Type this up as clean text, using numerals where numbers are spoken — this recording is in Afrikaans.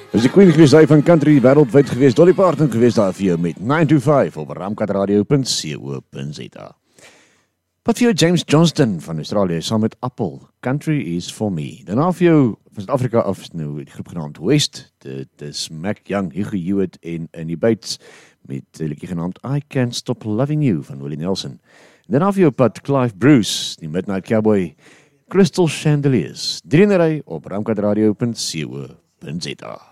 Is die Queen gewees, hy van country wêreldwyd gewees, Dolly Parton gewees daar vir jou met 925 op ramkatradio.co.za. Wat vir jou James Johnston van Australië, saam met Apple, Country is for me. Daarna vir jou van Suid-Afrika af, nou die groep genaamd West, dit is Mac Young, Hugo Hewitt en Annie Bates, met die liedjie genaamd I Can't Stop Loving You van Willie Nelson. Daarna vir jou pad Clive Bruce, die Midnight Cowboy, Crystal Chandeliers, 3 in 'n ry op ramkatradio.co.za.